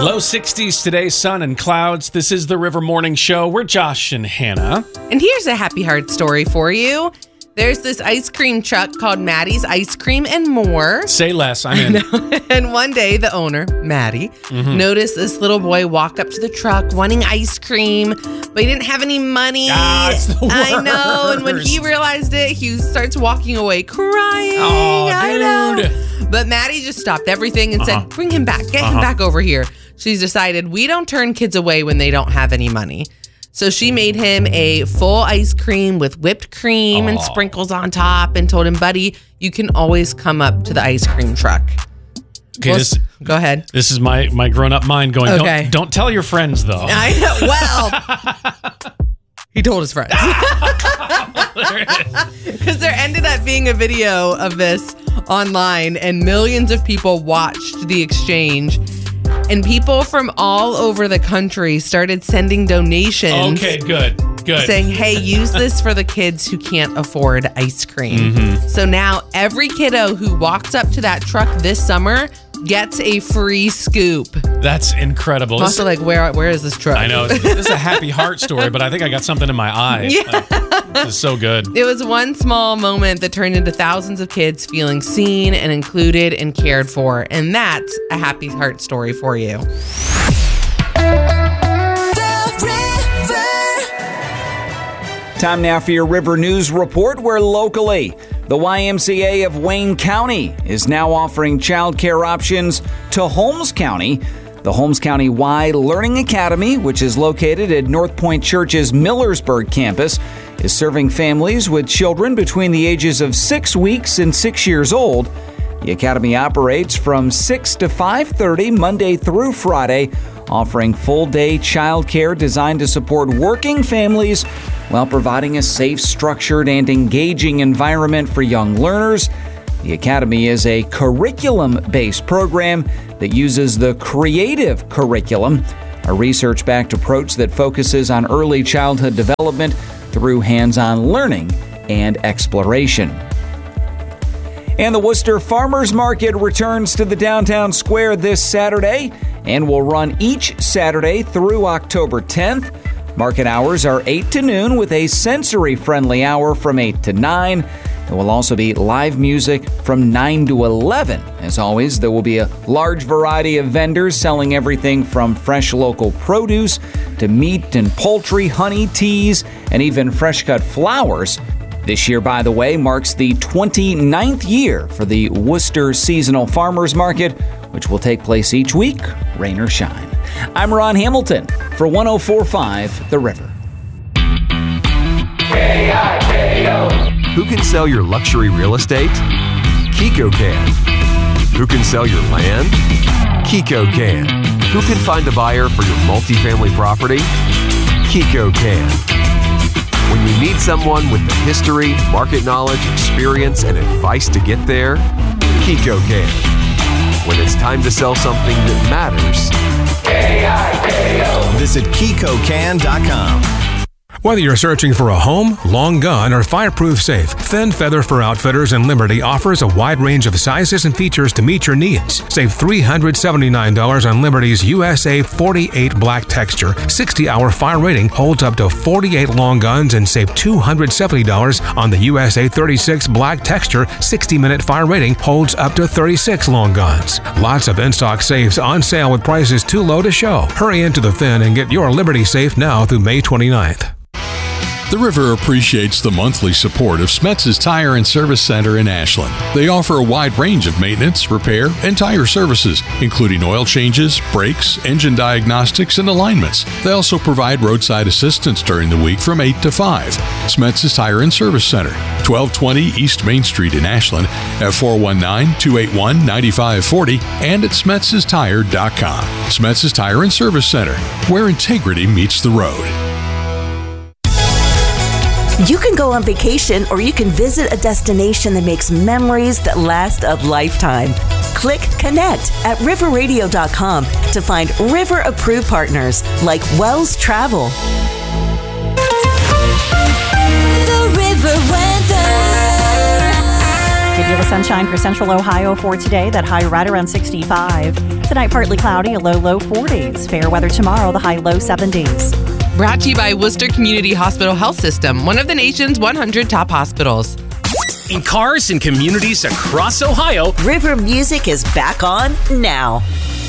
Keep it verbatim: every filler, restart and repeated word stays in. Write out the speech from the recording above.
Low sixties today, sun and clouds. This is the River Morning Show. We're Josh and Hannah. And here's a happy heart story for you. There's this ice cream truck called Maddie's Ice Cream and More. Say less, I'm in. And one day, the owner, Maddie, mm-hmm. noticed this little boy walk up to the truck wanting ice cream, but he didn't have any money. Ah, it's the worst. I know. And when he realized it, he starts walking away crying. Oh, I dude. know. But Maddie just stopped everything and uh-huh. said, bring him back. Get uh-huh. him back over here. She's decided we don't turn kids away when they don't have any money. So she made him a full ice cream with whipped cream oh. and sprinkles on top and told him, buddy, you can always come up to the ice cream truck. Okay, well, this, go ahead. This is my, my grown-up mind going, okay. don't, don't tell your friends, though. I know. Well, he told his friends. Because there ended up being a video of this online, and millions of people watched the exchange. And people from all over the country started sending donations. Okay, good, good. Saying, hey, use this for the kids who can't afford ice cream. Mm-hmm. So now every kiddo who walks up to that truck this summer gets a free scoop. That's incredible. I'm also like, where where is this truck? I know. This is a happy heart story, but I think I got something in my eye. Yeah. Like, this is so good. It was one small moment that turned into thousands of kids feeling seen and included and cared for. And that's a happy heart story for you. Time now for your River News Report, where locally, the Y M C A of Wayne County is now offering childcare options to Holmes County. The Holmes County Y Learning Academy, which is located at North Point Church's Millersburg campus, is serving families with children between the ages of six weeks and six years old. The academy operates from six to five thirty Monday through Friday, offering full-day childcare designed to support working families while providing a safe, structured, and engaging environment for young learners. The Academy is a curriculum-based program that uses the Creative Curriculum, a research-backed approach that focuses on early childhood development through hands-on learning and exploration. And the Worcester Farmers Market returns to the downtown square this Saturday and will run each Saturday through October tenth. Market hours are eight to noon with a sensory-friendly hour from eight to nine. There will also be live music from nine to eleven. As always, there will be a large variety of vendors selling everything from fresh local produce to meat and poultry, honey, teas, and even fresh-cut flowers. This year, by the way, marks the twenty-ninth year for the Worcester Seasonal Farmers Market, which will take place each week, rain or shine. I'm Ron Hamilton for one oh four point five The River. K I K O. Who can sell your luxury real estate? Kiko can. Who can sell your land? Kiko can. Who can find a buyer for your multifamily property? Kiko can. When you need someone with the history, market knowledge, experience, and advice to get there, Kiko can. When it's time to sell something that matters, K I K O. Visit Kiko can dot com. Whether you're searching for a home, long gun, or fireproof safe, Thin Feather for Outfitters in Liberty offers a wide range of sizes and features to meet your needs. Save three hundred seventy-nine dollars on Liberty's U S A forty-eight Black Texture. sixty hour fire rating holds up to forty-eight long guns, and save two hundred seventy dollars on the U S A thirty-six Black Texture. sixty minute fire rating holds up to thirty-six long guns. Lots of in-stock safes on sale with prices too low to show. Hurry into the Thin and get your Liberty safe now through May twenty-ninth. The River appreciates the monthly support of Smetz's Tire and Service Center in Ashland. They offer a wide range of maintenance, repair, and tire services, including oil changes, brakes, engine diagnostics, and alignments. They also provide roadside assistance during the week from eight to five. Smetz's Tire and Service Center, twelve twenty East Main Street in Ashland, at four one nine, two eight one, nine five four zero and at smetz's tire dot com. Smetz's Tire and Service Center, where integrity meets the road. You can go on vacation, or you can visit a destination that makes memories that last a lifetime. Click Connect at river radio dot com to find River-approved partners like Wells Travel. The River Weather. Give you the sunshine for Central Ohio for today. That high right around sixty-five. Tonight, partly cloudy, a low, low forties. Fair weather tomorrow, the high, low seventies. Brought to you by Worcester Community Hospital Health System, one of the nation's one hundred top hospitals. In cars and communities across Ohio, River Music is back on now.